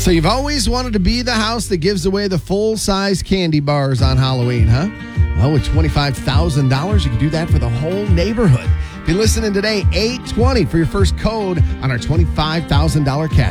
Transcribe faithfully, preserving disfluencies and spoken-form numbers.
So you've always wanted to be the house that gives away the full-size candy bars on Halloween, huh? Well, with twenty-five thousand dollars, you can do that for the whole neighborhood. If you're listening today, eight twenty for your first code on our twenty-five thousand dollars cash.